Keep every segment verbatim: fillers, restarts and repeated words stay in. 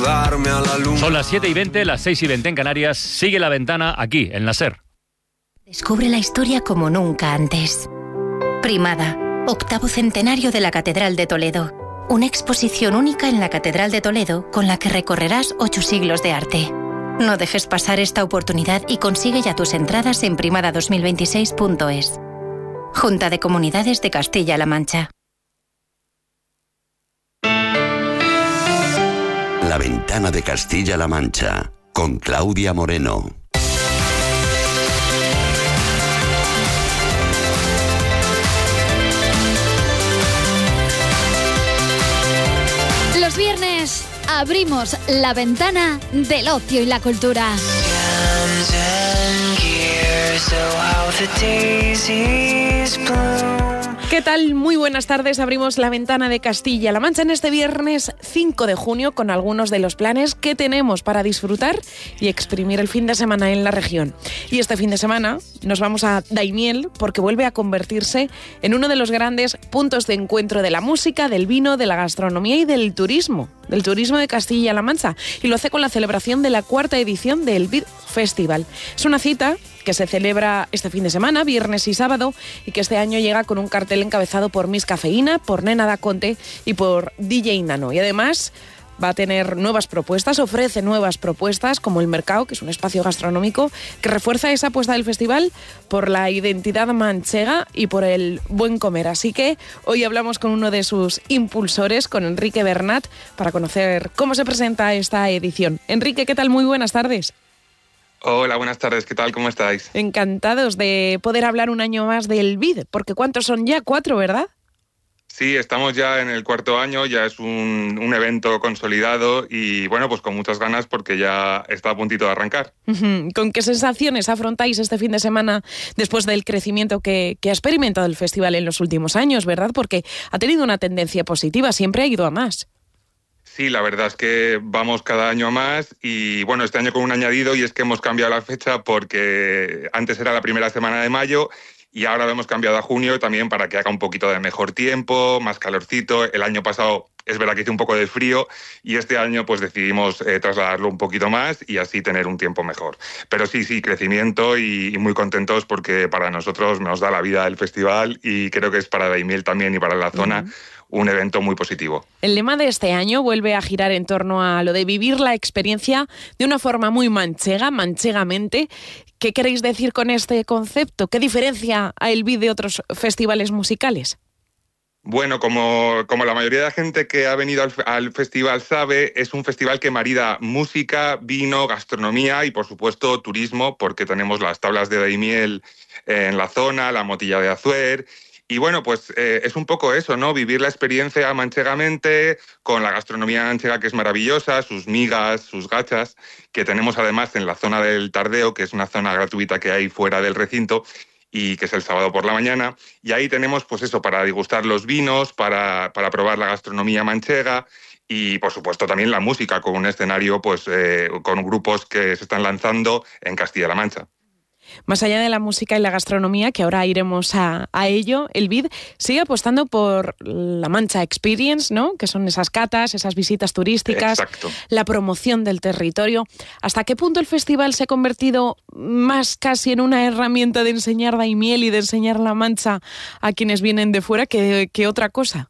mudarme a la luna. Son las siete y veinte, las seis y veinte en Canarias. Sigue La Ventana aquí, en la SER. Descubre la historia como nunca antes. Primada, octavo centenario de la Catedral de Toledo. Una exposición única en la Catedral de Toledo con la que recorrerás ocho siglos de arte. No dejes pasar esta oportunidad y consigue ya tus entradas en primada dos mil veintiséis punto es. Junta de Comunidades de Castilla-La Mancha. La Ventana de Castilla-La Mancha, con Claudia Moreno. Los viernes abrimos la ventana del ocio y la cultura. ¿Qué tal? Muy buenas tardes. Abrimos la ventana de Castilla-La Mancha en este viernes cinco de junio con algunos de los planes que tenemos para disfrutar y exprimir el fin de semana en la región. Y este fin de semana nos vamos a Daimiel porque vuelve a convertirse en uno de los grandes puntos de encuentro de la música, del vino, de la gastronomía y del turismo, del turismo de Castilla-La Mancha. Y lo hace con la celebración de la cuarta edición del Vid Festival. Es una cita que se celebra este fin de semana, viernes y sábado, y que este año llega con un cartel encabezado por Miss Cafeína, por Nena Da Conte y por D J Nano. Y además va a tener nuevas propuestas, ofrece nuevas propuestas como el Mercado, que es un espacio gastronómico que refuerza esa apuesta del festival por la identidad manchega y por el buen comer. Así que hoy hablamos con uno de sus impulsores, con Enrique Bernat, para conocer cómo se presenta esta edición. Enrique, ¿qué tal? Muy buenas tardes. Hola, buenas tardes, ¿qué tal? ¿Cómo estáis? Encantados de poder hablar un año más del Vid, porque ¿cuántos son ya? Cuatro, ¿verdad? Sí, estamos ya en el cuarto año, ya es un, un evento consolidado y bueno, pues con muchas ganas porque ya está a puntito de arrancar. Uh-huh. ¿Con qué sensaciones afrontáis este fin de semana después del crecimiento que, que ha experimentado el festival en los últimos años, verdad? Porque ha tenido una tendencia positiva, siempre ha ido a más. Sí, la verdad es que vamos cada año a más y bueno, este año con un añadido y es que hemos cambiado la fecha porque antes era la primera semana de mayo y ahora lo hemos cambiado a junio también para que haga un poquito de mejor tiempo, más calorcito. El año pasado es verdad que hizo un poco de frío y este año pues decidimos eh, trasladarlo un poquito más y así tener un tiempo mejor. Pero sí, sí, crecimiento y, y muy contentos porque para nosotros nos da la vida el festival y creo que es para Daimiel también y para la zona uh-huh. un evento muy positivo. El lema de este año vuelve a girar en torno a lo de vivir la experiencia de una forma muy manchega, manchegamente. ¿Qué queréis decir con este concepto? ¿Qué diferencia a el Vid de otros festivales musicales? Bueno, como, como la mayoría de la gente que ha venido al, al festival sabe, es un festival que marida música, vino, gastronomía y, por supuesto, turismo, porque tenemos las tablas de Daimiel en la zona, la motilla de Azuer. Y bueno, pues eh, es un poco eso, ¿no? Vivir la experiencia manchegamente, con la gastronomía manchega que es maravillosa, sus migas, sus gachas, que tenemos además en la zona del Tardeo, que es una zona gratuita que hay fuera del recinto, y que es el sábado por la mañana, y ahí tenemos pues eso, para degustar los vinos, para, para probar la gastronomía manchega y por supuesto también la música, con un escenario pues eh, con grupos que se están lanzando en Castilla-La Mancha. Más allá de la música y la gastronomía, que ahora iremos a, a ello, el Vid sigue apostando por la Mancha Experience, ¿no? Que son esas catas, esas visitas turísticas, Exacto. La promoción del territorio. ¿Hasta qué punto el festival se ha convertido más casi en una herramienta de enseñar Daimiel y de enseñar la Mancha a quienes vienen de fuera que, que otra cosa?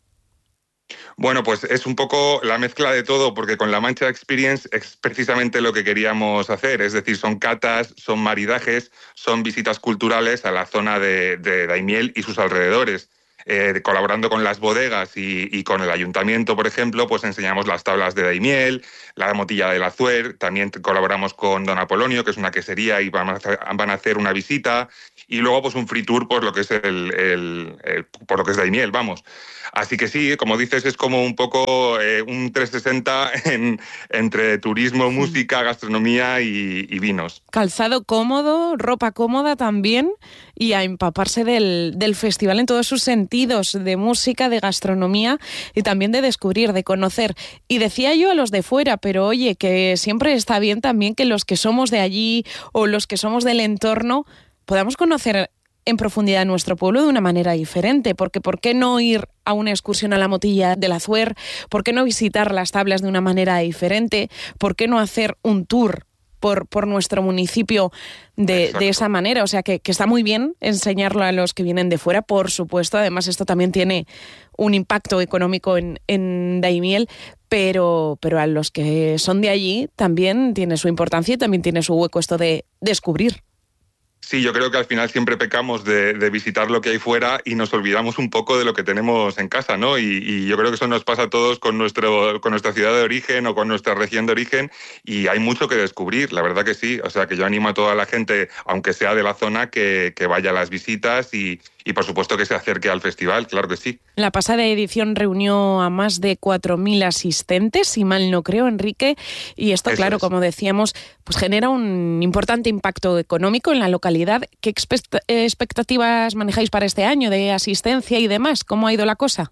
Bueno, pues es un poco la mezcla de todo, porque con la Mancha Experience es precisamente lo que queríamos hacer, es decir, son catas, son maridajes, son visitas culturales a la zona de, de Daimiel y sus alrededores. Eh, colaborando con las bodegas y, y con el ayuntamiento, por ejemplo, pues enseñamos las tablas de Daimiel, la motilla del Azuer, también colaboramos con Don Apolonio, que es una quesería, y van a hacer, van a hacer una visita, y luego pues un free tour por lo que es el, el, el por lo que es Daimiel, vamos. Así que sí, como dices, es como un poco eh, un trescientos sesenta en, entre turismo, música, gastronomía y, y vinos. Calzado cómodo, ropa cómoda también, y a empaparse del, del festival en todos sus sentidos, de música, de gastronomía y también de descubrir, de conocer. Y decía yo a los de fuera, pero oye, que siempre está bien también que los que somos de allí o los que somos del entorno podamos conocer en profundidad en nuestro pueblo de una manera diferente, porque ¿por qué no ir a una excursión a la Motilla del Azuer? ¿Por qué no visitar las tablas de una manera diferente? ¿Por qué no hacer un tour por, por nuestro municipio de, de esa manera? O sea, que, que está muy bien enseñarlo a los que vienen de fuera, por supuesto. Además, esto también tiene un impacto económico en, en Daimiel, pero, pero a los que son de allí también tiene su importancia y también tiene su hueco esto de descubrir. Sí, yo creo que al final siempre pecamos de, de visitar lo que hay fuera y nos olvidamos un poco de lo que tenemos en casa, ¿no? Y, y yo creo que eso nos pasa a todos con, nuestro, con nuestra ciudad de origen o con nuestra región de origen, y hay mucho que descubrir, la verdad que sí. O sea, que yo animo a toda la gente, aunque sea de la zona, que, que vaya a las visitas y, y por supuesto que se acerque al festival, claro que sí. La pasada edición reunió a más de cuatro mil asistentes, si mal no creo, Enrique, y esto, Eso claro, es. como decíamos, pues genera un importante impacto económico en la localidad. ¿Qué expectativas manejáis para este año de asistencia y demás? ¿Cómo ha ido la cosa?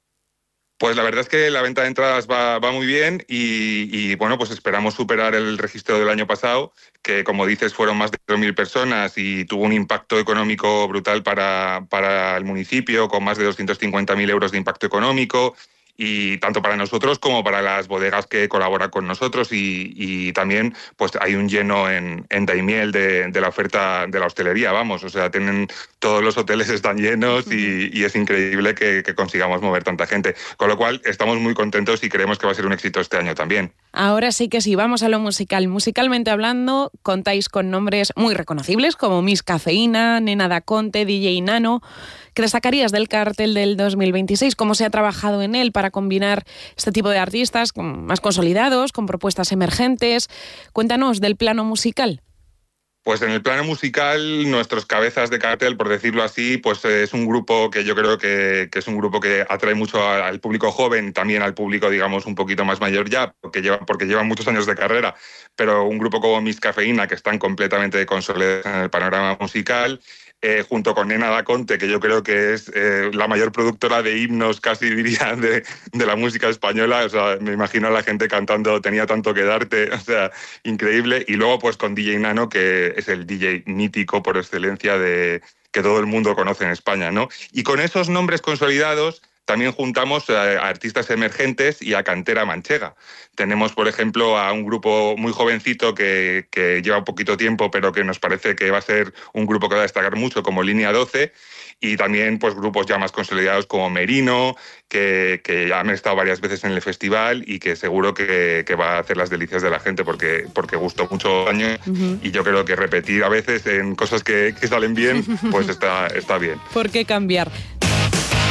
Pues la verdad es que la venta de entradas va, va muy bien y, y bueno, pues esperamos superar el registro del año pasado, que como dices fueron más de cuatro mil personas y tuvo un impacto económico brutal para, para el municipio, con más de doscientos cincuenta mil euros de impacto económico, y tanto para nosotros como para las bodegas que colaboran con nosotros, y, y también pues hay un lleno en, en Daimiel de, de la oferta de la hostelería, vamos, o sea, tienen todos los hoteles están llenos y, y es increíble que, que consigamos mover tanta gente, con lo cual estamos muy contentos y creemos que va a ser un éxito este año también. Ahora sí que sí, vamos a lo musical. Musicalmente hablando, contáis con nombres muy reconocibles como Miss Cafeína, Nena Da Conte, D J Nano. ¿Qué destacarías del cartel del dos mil veintiséis? ¿Cómo se ha trabajado en él para combinar este tipo de artistas con, más consolidados, con propuestas emergentes? Cuéntanos del plano musical. Pues en el plano musical, nuestros cabezas de cartel, por decirlo así, pues es un grupo que yo creo que, que es un grupo que atrae mucho al público joven, también al público, digamos, un poquito más mayor ya, porque lleva, porque llevan muchos años de carrera, pero un grupo como Miss Cafeína, que están completamente consolidados en el panorama musical, Eh, junto con Nena Da Conte, que yo creo que es eh, la mayor productora de himnos, casi diría, de, de la música española. O sea, me imagino a la gente cantando Tenía tanto que darte, o sea, increíble. Y luego pues con D J Nano, que es el D J mítico por excelencia de que todo el mundo conoce en España, ¿no? Y con esos nombres consolidados también juntamos a artistas emergentes y a cantera manchega. Tenemos, por ejemplo, a un grupo muy jovencito que, que lleva un poquito tiempo, pero que nos parece que va a ser un grupo que va a destacar mucho, como Línea doce, y también pues grupos ya más consolidados como Merino, que, que ya han estado varias veces en el festival y que seguro que, que va a hacer las delicias de la gente porque, porque gustó mucho año, uh-huh. Y yo creo que repetir a veces en cosas que, que salen bien, pues está, está bien. ¿Por qué cambiar?